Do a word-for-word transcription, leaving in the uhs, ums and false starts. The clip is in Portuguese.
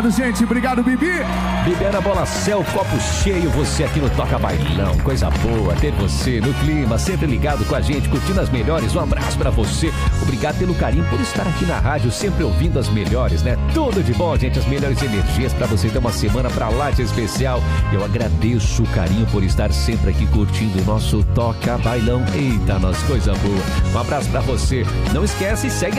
Obrigado, gente. Obrigado, Bibi. Libera bola céu, copo cheio, você aqui no Toca Bailão. Coisa boa ter você no clima, sempre ligado com a gente, curtindo as melhores. Um abraço pra você. Obrigado pelo carinho, por estar aqui na rádio, sempre ouvindo as melhores, né? Tudo de bom, gente. As melhores energias pra você ter uma semana pra lá de especial. Eu agradeço o carinho por estar sempre aqui curtindo o nosso Toca Bailão. Eita, nós, coisa boa. Um abraço pra você. Não esquece, segue